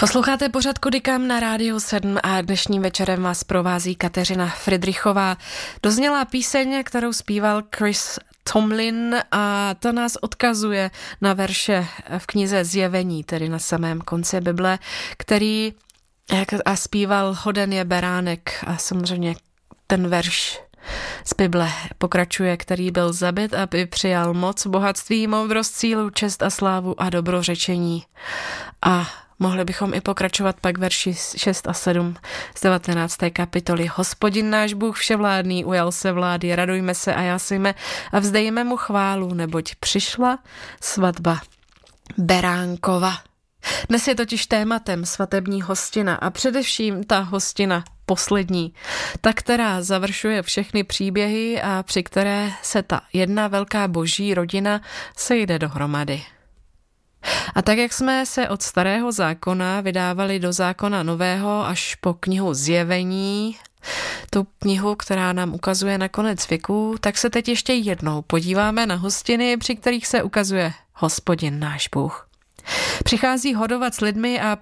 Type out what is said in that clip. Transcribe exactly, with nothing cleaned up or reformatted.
Posloucháte pořad Kudy kam na Rádiu sedm a dnešním večerem vás provází Kateřina Fridrichová. Dozněla píseň, kterou zpíval Chris Tomlin a ta nás odkazuje na verše v knize Zjevení, tedy na samém konci Bible, který a zpíval Hoden je beránek a samozřejmě ten verš z Bible pokračuje, který byl zabit, aby přijal moc, bohatství, moudrost, sílu, čest a slávu a dobrořečení. A mohli bychom i pokračovat pak verši šest a sedm z devatenácté kapitoly. Hospodin náš Bůh vševládný ujal se vlády, radujme se a jásejme a vzdejme mu chválu, neboť přišla svatba Beránkova. Dnes je totiž tématem svatební hostina a především ta hostina poslední, ta, která završuje všechny příběhy a při které se ta jedna velká boží rodina sejde dohromady. A tak, jak jsme se od starého zákona vydávali do zákona nového až po knihu Zjevení, tu knihu, která nám ukazuje na konec věku, tak se teď ještě jednou podíváme na hostiny, při kterých se ukazuje Hospodin náš Bůh. Přichází hodovat s lidmi a